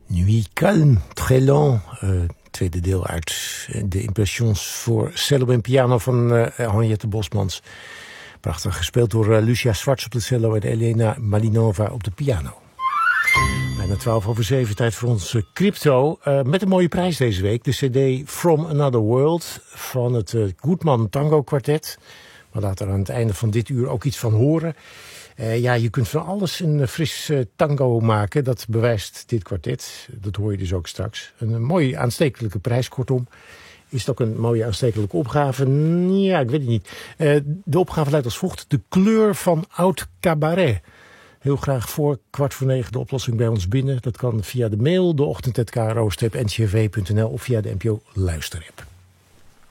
Nuit calme, très lent. Tweede deel uit de Impressions voor cello en piano van Henriette Bosmans. Prachtig gespeeld door Lucia Schwartz op de cello en Elena Malinova op de piano. Bijna 6:12, tijd voor onze crypto. Met een mooie prijs deze week. De cd From Another World van het Goodman Tango Quartet. We laten er aan het einde van dit uur ook iets van horen. Je kunt van alles een fris tango maken. Dat bewijst dit kwartet. Dat hoor je dus ook straks. Een mooie aanstekelijke prijs, kortom. Is het ook een mooie aanstekelijke opgave? Ja, ik weet het niet. De opgave luidt als volgt. De kleur van oud cabaret. Heel graag voor 8:45 de oplossing bij ons binnen. Dat kan via de mail, deochtend@kro-ncrv.nl of via de NPO luisterapp.